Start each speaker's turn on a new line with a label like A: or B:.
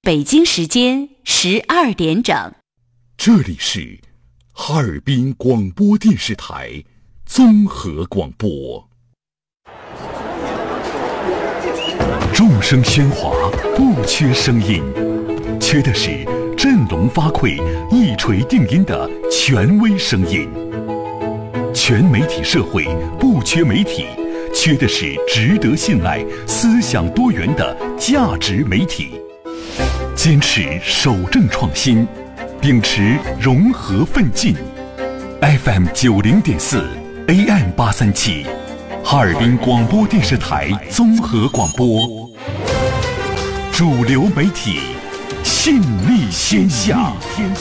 A: 北京时间12点整。
B: 这里是哈尔滨广播电视台综合广播。众声喧哗，不缺声音，缺的是振聋发聩、一锤定音的权威声音。全媒体社会不缺媒体，缺的是值得信赖、思想多元的价值媒体。坚持守正创新，秉持融合奋进。FM 90.4 AM 837，哈尔滨广播电视台综合广播，主流媒体信力天下。